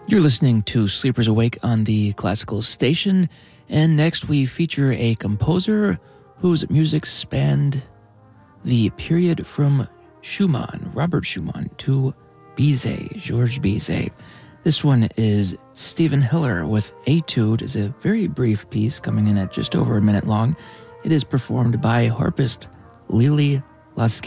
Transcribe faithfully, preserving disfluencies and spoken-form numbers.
You're listening to Sleepers Awake on the Classical Station, and next we feature a composer whose music spanned the period from Schumann, Robert Schumann, to Bizet, Georges Bizet. This one is Stephen Hiller with Etude. It's a very brief piece coming in at just over a minute long. It is performed by harpist Lily Lasky.